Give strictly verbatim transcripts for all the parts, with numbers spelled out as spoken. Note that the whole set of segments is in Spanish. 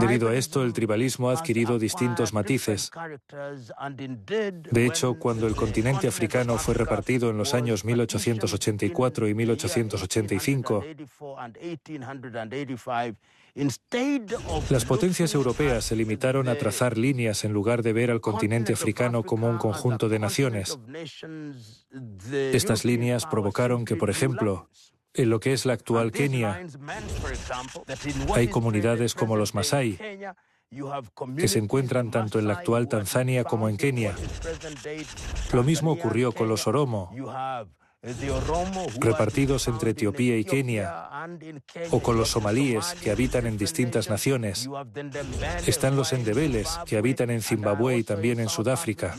Debido a esto, el tribalismo ha adquirido distintos matices. De hecho, cuando el continente africano fue repartido en los años mil ochocientos ochenta y cuatro y mil ochocientos ochenta y cinco, las potencias europeas se limitaron a trazar líneas en lugar de ver al continente africano como un conjunto de naciones. Estas líneas provocaron que, por ejemplo, en lo que es la actual Kenia, hay comunidades como los Masái, que se encuentran tanto en la actual Tanzania como en Kenia. Lo mismo ocurrió con los Oromo, repartidos entre Etiopía y Kenia, o con los somalíes, que habitan en distintas naciones. Están los endebeles, que habitan en Zimbabue y también en Sudáfrica.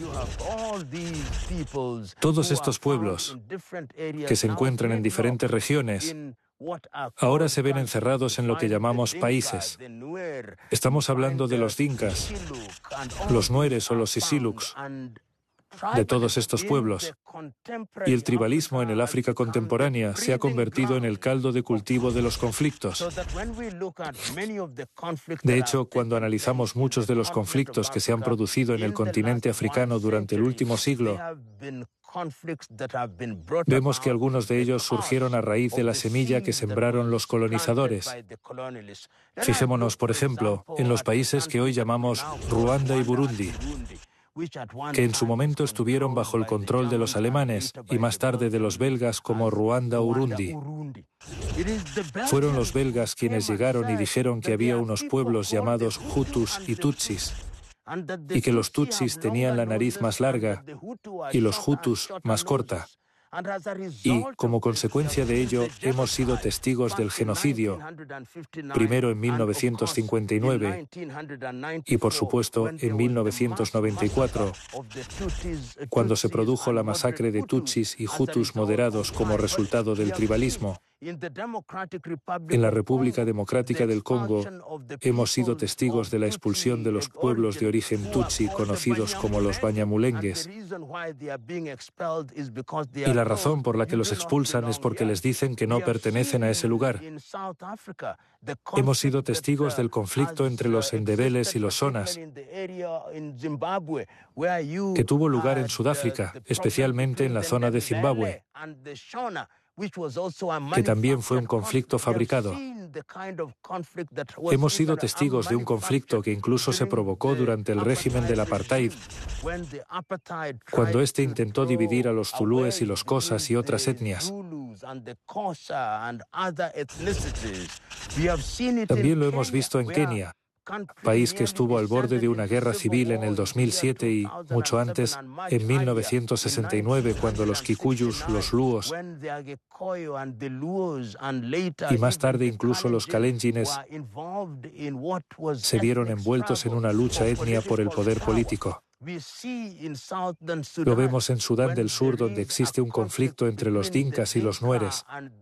Todos estos pueblos, que se encuentran en diferentes regiones, ahora se ven encerrados en lo que llamamos países. Estamos hablando de los Dinkas, los Nueres o los Isiluks, de todos estos pueblos. Y el tribalismo en el África contemporánea se ha convertido en el caldo de cultivo de los conflictos. De hecho, cuando analizamos muchos de los conflictos que se han producido en el continente africano durante el último siglo, vemos que algunos de ellos surgieron a raíz de la semilla que sembraron los colonizadores. Fijémonos, por ejemplo, en los países que hoy llamamos Ruanda y Burundi, que en su momento estuvieron bajo el control de los alemanes y más tarde de los belgas como Ruanda o Urundi. Fueron los belgas quienes llegaron y dijeron que había unos pueblos llamados Hutus y Tutsis, y que los Tutsis tenían la nariz más larga y los Hutus más corta. Y, como consecuencia de ello, hemos sido testigos del genocidio, primero en mil novecientos cincuenta y nueve y, por supuesto, en mil novecientos noventa y cuatro, cuando se produjo la masacre de Tutsis y Hutus moderados como resultado del tribalismo. En la República Democrática del Congo hemos sido testigos de la expulsión de los pueblos de origen Tutsi conocidos como los Banyamulengues. Y la razón por la que los expulsan es porque les dicen que no pertenecen a ese lugar. Hemos sido testigos del conflicto entre los endebeles y los sonas, que tuvo lugar en Sudáfrica, especialmente en la zona de Zimbabue, que también fue un conflicto fabricado. Hemos sido testigos de un conflicto que incluso se provocó durante el régimen del apartheid, cuando éste intentó dividir a los zulúes y los xhosas y otras etnias. También lo hemos visto en Kenia, país que estuvo al borde de una guerra civil en el dos mil siete y, mucho antes, en mil novecientos sesenta y nueve, cuando los Kikuyus, los Luos y más tarde incluso los Kalenjines se vieron envueltos en una lucha etnia por el poder político. Lo vemos en Sudán del Sur, donde existe un conflicto entre los Dinkas y los Nueres.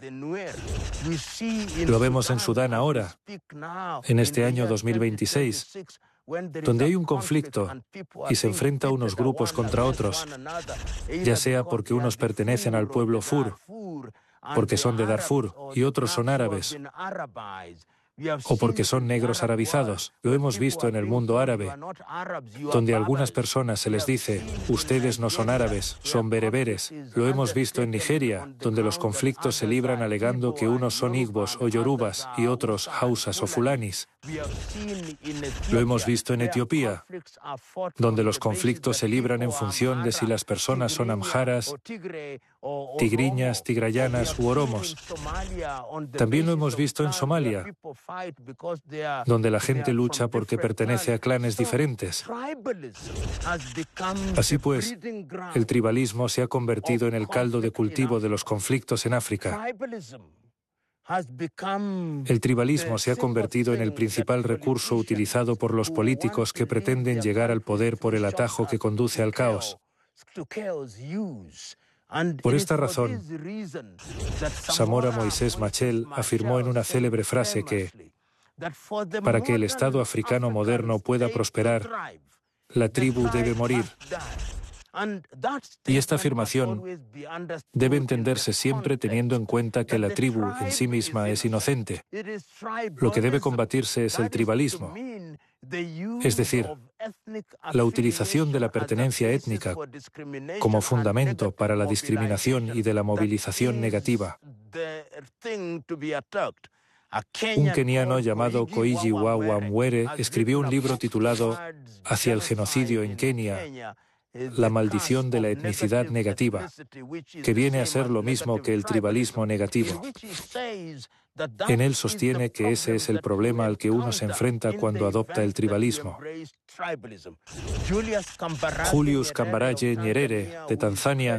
Lo vemos en Sudán ahora, en este año dos mil veintiséis, donde hay un conflicto y se enfrenta unos grupos contra otros, ya sea porque unos pertenecen al pueblo Fur, porque son de Darfur, y otros son árabes, o porque son negros arabizados. Lo hemos visto en el mundo árabe, donde a algunas personas se les dice, ustedes no son árabes, son bereberes. Lo hemos visto en Nigeria, donde los conflictos se libran alegando que unos son igbos o yorubas y otros hausas o fulanis. Lo hemos visto en Etiopía, donde los conflictos se libran en función de si las personas son amharas, tigriñas, tigrayanas u oromos. También lo hemos visto en Somalia, donde la gente lucha porque pertenece a clanes diferentes. Así pues, el tribalismo se ha convertido en el caldo de cultivo de los conflictos en África. El tribalismo se ha convertido en el principal recurso utilizado por los políticos que pretenden llegar al poder por el atajo que conduce al caos. Por esta razón, Samora Moisés Machel afirmó en una célebre frase que, para que el Estado africano moderno pueda prosperar, la tribu debe morir. Y esta afirmación debe entenderse siempre teniendo en cuenta que la tribu en sí misma es inocente. Lo que debe combatirse es el tribalismo, es decir, la utilización de la pertenencia étnica como fundamento para la discriminación y de la movilización negativa. Un keniano llamado Koigi wa Wamwere escribió un libro titulado Hacia el genocidio en Kenia, la maldición de la etnicidad negativa, que viene a ser lo mismo que el tribalismo negativo. En él sostiene que ese es el problema al que uno se enfrenta cuando adopta el tribalismo. Julius Kambarage Nyerere, de Tanzania,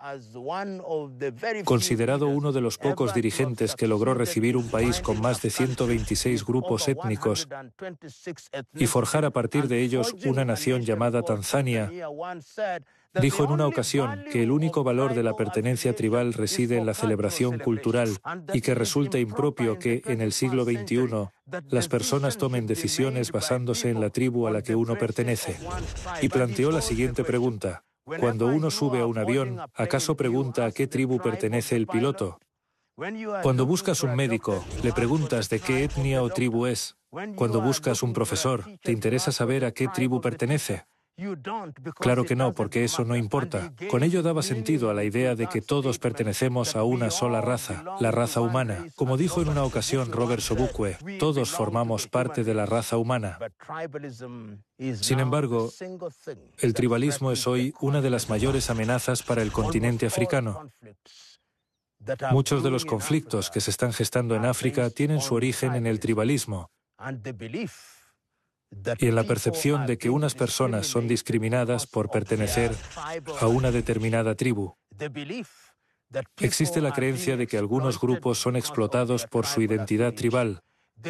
considerado uno de los pocos dirigentes que logró recibir un país con más de ciento veintiséis grupos étnicos y forjar a partir de ellos una nación llamada Tanzania, dijo en una ocasión que el único valor de la pertenencia tribal reside en la celebración cultural y que resulta impropio que, en el siglo veintiuno, las personas tomen decisiones basándose en la tribu a la que uno pertenece. Y planteó la siguiente pregunta. Cuando uno sube a un avión, ¿acaso pregunta a qué tribu pertenece el piloto? Cuando buscas un médico, ¿le preguntas de qué etnia o tribu es? Cuando buscas un profesor, ¿te interesa saber a qué tribu pertenece? Claro que no, porque eso no importa. Con ello daba sentido a la idea de que todos pertenecemos a una sola raza, la raza humana. Como dijo en una ocasión Robert Sobukwe, todos formamos parte de la raza humana. Sin embargo, el tribalismo es hoy una de las mayores amenazas para el continente africano. Muchos de los conflictos que se están gestando en África tienen su origen en el tribalismo y en la percepción de que unas personas son discriminadas por pertenecer a una determinada tribu. Existe la creencia de que algunos grupos son explotados por su identidad tribal,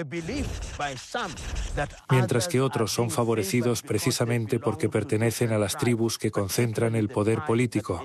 mientras que otros son favorecidos precisamente porque pertenecen a las tribus que concentran el poder político.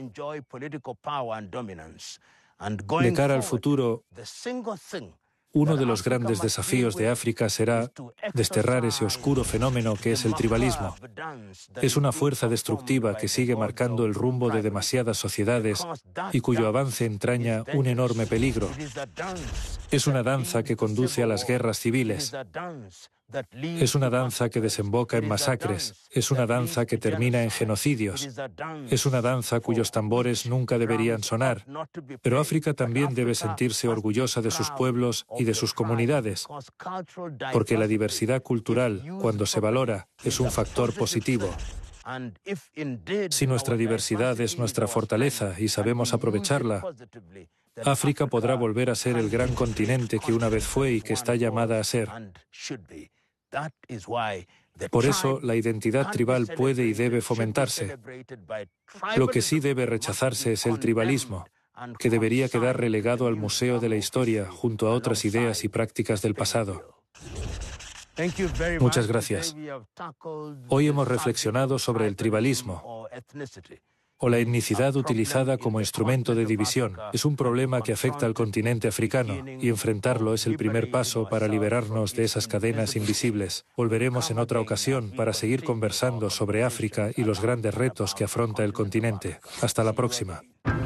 De cara al futuro, uno de los grandes desafíos de África será desterrar ese oscuro fenómeno que es el tribalismo. Es una fuerza destructiva que sigue marcando el rumbo de demasiadas sociedades y cuyo avance entraña un enorme peligro. Es una danza que conduce a las guerras civiles. Es una danza que desemboca en masacres. Es una danza que termina en genocidios. Es una danza cuyos tambores nunca deberían sonar. Pero África también debe sentirse orgullosa de sus pueblos y de sus comunidades, porque la diversidad cultural, cuando se valora, es un factor positivo. Si nuestra diversidad es nuestra fortaleza y sabemos aprovecharla, África podrá volver a ser el gran continente que una vez fue y que está llamada a ser. Por eso, la identidad tribal puede y debe fomentarse. Lo que sí debe rechazarse es el tribalismo, que debería quedar relegado al museo de la historia junto a otras ideas y prácticas del pasado. Muchas gracias. Hoy hemos reflexionado sobre el tribalismo, o la etnicidad utilizada como instrumento de división. Es un problema que afecta al continente africano y enfrentarlo es el primer paso para liberarnos de esas cadenas invisibles. Volveremos en otra ocasión para seguir conversando sobre África y los grandes retos que afronta el continente. Hasta la próxima.